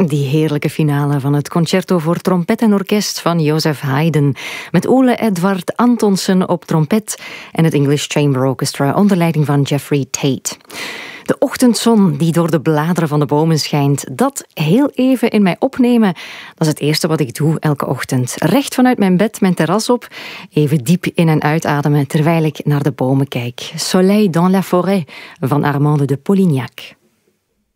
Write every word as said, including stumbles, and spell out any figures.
Die heerlijke finale van het concerto voor trompet en orkest van Joseph Haydn. Met Ole Edvard Antonsen op trompet en het English Chamber Orchestra onder leiding van Jeffrey Tate. De ochtendzon die door de bladeren van de bomen schijnt, dat heel even in mij opnemen, dat is het eerste wat ik doe elke ochtend. Recht vanuit mijn bed, mijn terras op, even diep in- en uitademen terwijl ik naar de bomen kijk. Soleil dans la forêt van Armande de Polignac.